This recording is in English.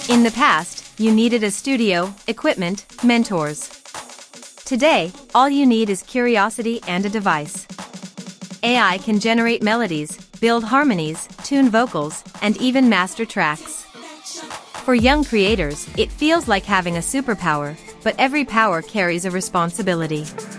In the past, you needed a studio, equipment, mentors. Today, all you need is curiosity and a device. AI can generate melodies, build harmonies, tune vocals, and even master tracks. For young creators, it feels like having a superpower, but every power carries a responsibility.